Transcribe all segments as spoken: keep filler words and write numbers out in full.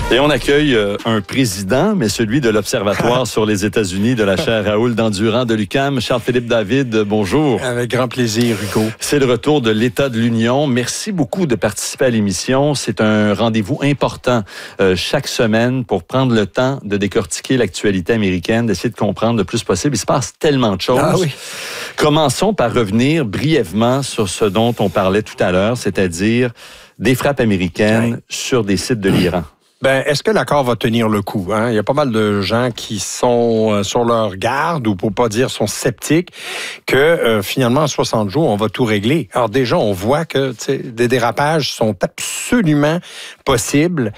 Et on accueille euh, un président, mais celui de l'Observatoire sur les États-Unis de la chaire Raoul Dandurand de l'U Q A M, Charles-Philippe David, bonjour. Avec grand plaisir, Hugo. C'est le retour de l'État de l'Union. Merci beaucoup de participer à l'émission. C'est un rendez-vous important euh, chaque semaine pour prendre le temps de décortiquer l'actualité américaine, d'essayer de comprendre le plus possible. Il se passe tellement de choses. Ah oui. Commençons par revenir brièvement sur ce dont on parlait tout à l'heure, c'est-à-dire des frappes américaines ouais. sur des sites de l'Iran. Ben, est-ce que l'accord va tenir le coup? Hein? Il y a pas mal de gens qui sont euh, sur leur garde, ou pour pas dire sont sceptiques, que euh, finalement, en soixante jours, on va tout régler. Alors déjà, on voit que des dérapages sont absolument possibles.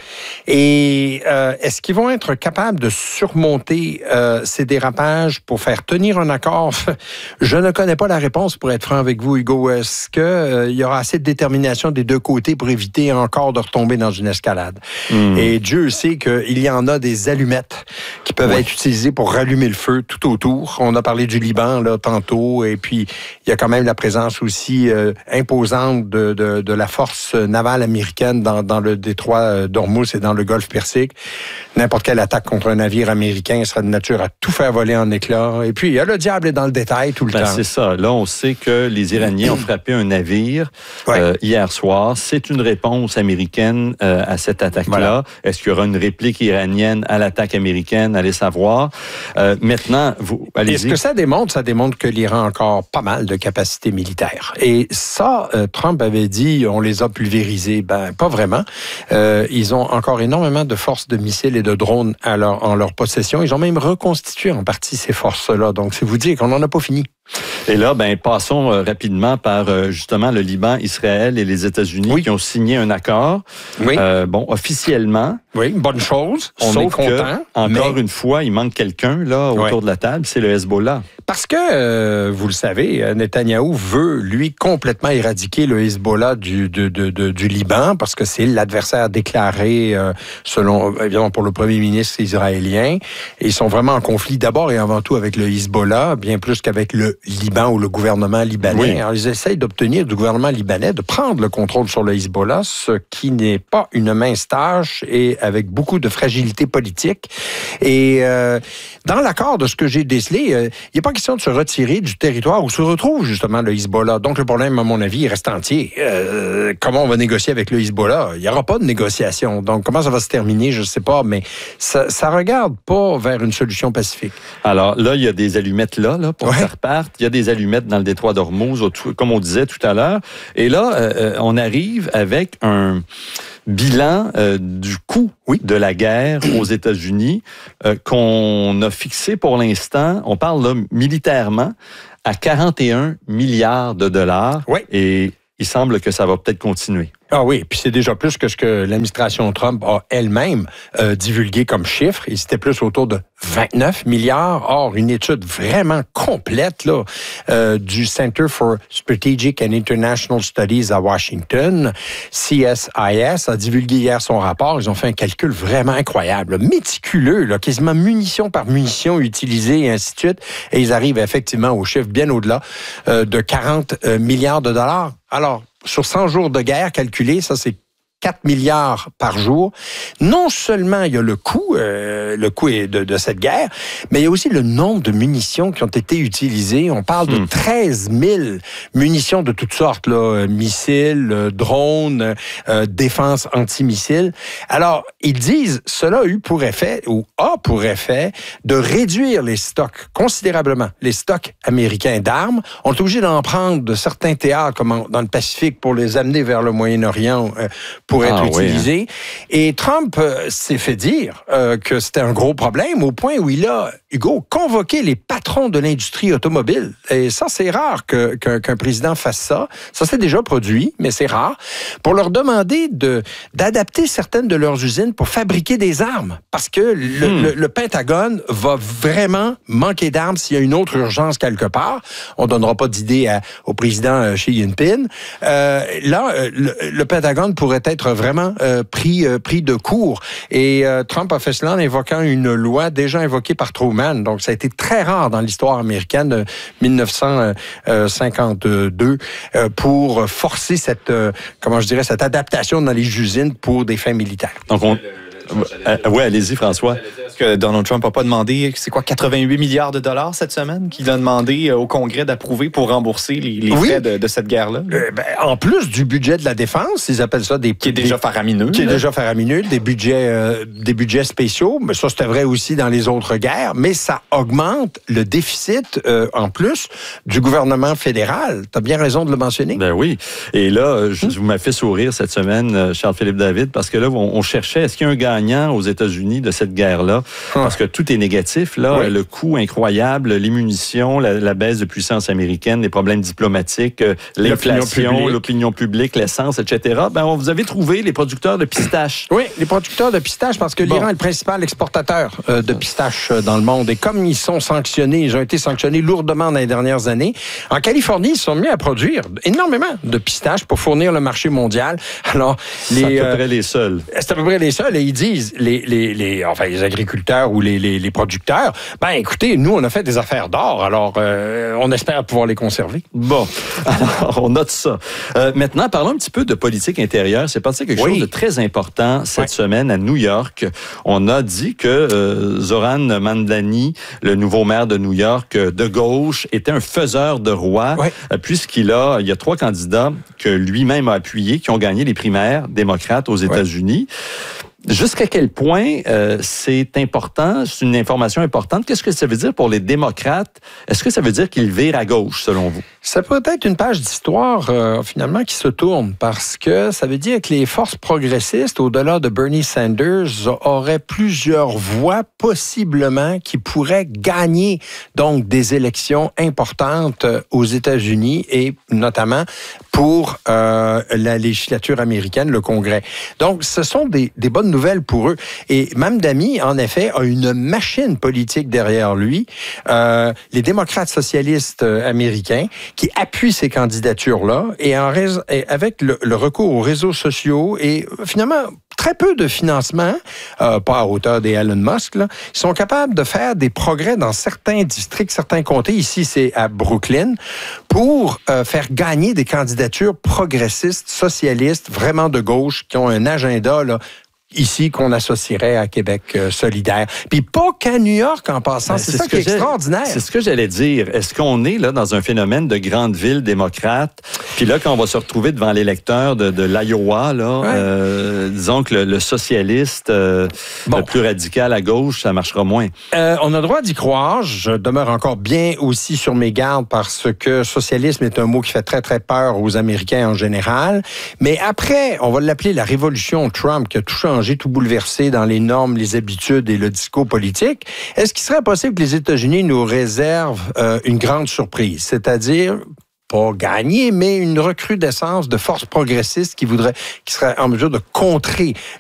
Et euh, est-ce qu'ils vont être capables de surmonter euh, ces dérapages pour faire tenir un accord? Je ne connais pas la réponse, pour être franc avec vous, Hugo. Est-ce qu'il euh, y aura assez de détermination des deux côtés pour éviter encore de retomber dans une escalade? Mmh. Et Et Dieu sait qu'il y en a des allumettes qui peuvent oui. être utilisées pour rallumer le feu tout autour. On a parlé du Liban là tantôt, et puis il y a quand même la présence aussi euh, imposante de, de, de la force navale américaine dans, dans le détroit d'Ormuz et dans le golfe Persique. N'importe quelle attaque contre un navire américain sera de nature à tout faire voler en éclats. Et puis, il y a le diable est dans le détail tout le ben, temps. C'est ça. Là, on sait que les Iraniens ont frappé un navire ouais. euh, hier soir. C'est une réponse américaine euh, à cette attaque-là. Voilà. Est-ce qu'il y aura une réplique iranienne à l'attaque américaine? Allez savoir. Euh, maintenant, vous, allez-y. Et ce que ça démontre, ça démontre que l'Iran a encore pas mal de capacités militaires. Et ça, euh, Trump avait dit, on les a pulvérisés. Ben, pas vraiment. Euh, ils ont encore énormément de forces de missiles et de drones à leur, en leur possession. Ils ont même reconstitué en partie ces forces-là. Donc, c'est vous dire qu'on n'en a pas fini. Et là, ben, passons euh, rapidement par euh, justement le Liban, Israël et les États-Unis oui. qui ont signé un accord. Oui. Euh, bon, officiellement. Oui, bonne chose. On Sauf est content. Que, encore mais... une fois, il manque quelqu'un là autour oui. de la table, c'est le Hezbollah. Parce que, euh, vous le savez, Netanyahou veut, lui, complètement éradiquer le Hezbollah du, de, de, de, du Liban, parce que c'est l'adversaire déclaré, euh, selon, évidemment, pour le premier ministre israélien. Et ils sont vraiment en conflit d'abord et avant tout avec le Hezbollah, bien plus qu'avec le Liban ou le gouvernement libanais. Oui. Alors, ils essayent d'obtenir du gouvernement libanais de prendre le contrôle sur le Hezbollah, ce qui n'est pas une mince tâche et avec beaucoup de fragilité politique. Et euh, dans l'accord de ce que j'ai décelé, il euh, n'y a pas question de se retirer du territoire où se retrouve justement le Hezbollah. Donc le problème, à mon avis, il reste entier. Euh, comment on va négocier avec le Hezbollah? Il n'y aura pas de négociation. Donc comment ça va se terminer? Je ne sais pas, mais ça ne regarde pas vers une solution pacifique. Alors là, il y a des allumettes là, là pour ouais. que ça reparte. Il y a des allumettes dans le détroit d'Ormuz, comme on disait tout à l'heure. Et là, euh, on arrive avec un bilan euh, du coût oui. de la guerre aux États-Unis euh, qu'on a fixé pour l'instant, on parle là militairement, à quarante et un milliards de dollars. Oui. Et il semble que ça va peut-être continuer. Ah oui, puis c'est déjà plus que ce que l'administration Trump a elle-même euh, divulgué comme chiffre. Et c'était plus autour de vingt-neuf milliards. Or, une étude vraiment complète là, euh, du Center for Strategic and International Studies à Washington, C S I S, a divulgué hier son rapport. Ils ont fait un calcul vraiment incroyable, là, méticuleux, là, quasiment munition par munition utilisée et ainsi de suite. Et ils arrivent effectivement au chiffre bien au-delà euh, de quarante euh, milliards de dollars. Alors, sur cent jours de guerre calculés, ça c'est quatre milliards par jour. Non seulement il y a le coût, euh, le coût de, de cette guerre, mais il y a aussi le nombre de munitions qui ont été utilisées. On parle de hmm. treize mille munitions de toutes sortes, là, missiles, drones, euh, défense antimissile. Alors, ils disent, cela a eu pour effet, ou a pour effet, de réduire les stocks considérablement, les stocks américains d'armes. On est obligé d'en prendre de certains théâtres, comme dans le Pacifique, pour les amener vers le Moyen-Orient, euh, pour être ah, utilisé. Oui, hein. Et Trump euh, s'est fait dire euh, que c'était un gros problème au point où il a, Hugo, convoqué les patrons de l'industrie automobile. Et ça, c'est rare que, que, qu'un président fasse ça. Ça s'est déjà produit, mais c'est rare. Pour leur demander de, d'adapter certaines de leurs usines pour fabriquer des armes. Parce que le, hmm. le, le Pentagone va vraiment manquer d'armes s'il y a une autre urgence quelque part. On ne donnera pas d'idée à, au président Xi Jinping. Euh, là, le, le Pentagone pourrait être vraiment euh, pris, euh, pris de court. Et euh, Trump a fait cela en invoquant une loi déjà invoquée par Truman. Donc, ça a été très rare dans l'histoire américaine de dix-neuf cent cinquante-deux euh, pour forcer cette, euh, comment je dirais, cette adaptation dans les usines pour des fins militaires. Donc, on... Euh, oui, allez-y, François. Est-ce que Donald Trump n'a pas demandé, c'est quoi, quatre-vingt-huit milliards de dollars cette semaine qu'il a demandé au Congrès d'approuver pour rembourser les, les oui. frais de, de cette guerre-là? Euh, ben, en plus du budget de la défense, ils appellent ça des... Qui est déjà faramineux. Qui est là. déjà faramineux, des budgets, euh, des budgets spéciaux. Mais ça, c'était vrai aussi dans les autres guerres. Mais ça augmente le déficit, euh, en plus, du gouvernement fédéral. Tu as bien raison de le mentionner. Ben oui. Et là, je, vous m'avez fait sourire cette semaine, Charles-Philippe David, parce que là, on, on cherchait, est-ce qu'il y a un gagnant aux États-Unis de cette guerre-là? Parce que tout est négatif, là. Oui. Le coût incroyable, les munitions, la, la baisse de puissance américaine, les problèmes diplomatiques, l'inflation, l'opinion publique, l'essence, et cetera. Ben, vous avez trouvé les producteurs de pistaches. Oui, les producteurs de pistaches, parce que bon. l'Iran est le principal exportateur euh, de pistaches dans le monde. Et comme ils sont sanctionnés, ils ont été sanctionnés lourdement dans les dernières années, en Californie, ils se sont mis à produire énormément de pistaches pour fournir le marché mondial. Alors, les, c'est à peu près euh, les seuls. C'est à peu près les seuls. Et ils disent, les, les, les, enfin, les agriculteurs ou les, les, les producteurs, ben écoutez, nous, on a fait des affaires d'or, alors euh, on espère pouvoir les conserver. Bon, alors, on note ça. Euh, maintenant, parlons un petit peu de politique intérieure. C'est passé quelque oui. chose de très important cette oui. semaine à New York. On a dit que euh, Zoran Mamdani, le nouveau maire de New York, de gauche, était un faiseur de roi, oui. euh, puisqu'il a, il y a trois candidats que lui-même a appuyés, qui ont gagné les primaires démocrates aux États-Unis. Oui. Jusqu'à quel point euh, c'est important, c'est une information importante. Qu'est-ce que ça veut dire pour les démocrates? Est-ce que ça veut dire qu'ils virent à gauche, selon vous? Ça peut être une page d'histoire, euh, finalement, qui se tourne, parce que ça veut dire que les forces progressistes, au-delà de Bernie Sanders, auraient plusieurs voix, possiblement, qui pourraient gagner, donc, des élections importantes aux États-Unis et notamment pour euh, la législature américaine, le Congrès. Donc, ce sont des, des bonnes nouvelles pour eux. Et Mamdani, en effet, a une machine politique derrière lui. Euh, les démocrates socialistes américains qui appuient ces candidatures-là et, en rais- et avec le, le recours aux réseaux sociaux et finalement très peu de financement, euh, pas à hauteur des Elon Musk, là, ils sont capables de faire des progrès dans certains districts, certains comtés, ici c'est à Brooklyn, pour euh, faire gagner des candidatures progressistes, socialistes, vraiment de gauche, qui ont un agenda là, ici qu'on associerait à Québec euh, solidaire. Puis pas qu'à New York en passant, ben, c'est, c'est ça qui est extraordinaire. C'est ce que j'allais dire. Est-ce qu'on est là dans un phénomène de grande ville démocrate? Puis là, quand on va se retrouver devant l'électeur de, de l'Iowa, là, ouais. euh, disons que le, le socialiste euh, bon. le plus radical à gauche, ça marchera moins. Euh, on a le droit d'y croire. Je demeure encore bien aussi sur mes gardes parce que socialisme est un mot qui fait très, très peur aux Américains en général. Mais après, on va l'appeler la révolution Trump qui a tout changé, tout bouleversé dans les normes, les habitudes et le discours politique. Est-ce qu'il serait possible que les États-Unis nous réservent euh, une grande surprise? C'est-à-dire, pas gagner, mais une recrudescence de forces progressistes qui voudraient, qui seraient en mesure de contrer